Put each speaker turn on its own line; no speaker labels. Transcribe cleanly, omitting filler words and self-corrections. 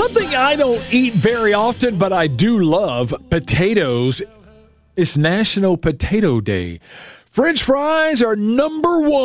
Something I don't eat very often, but I do love, potatoes. It's National Potato Day. French fries are number one.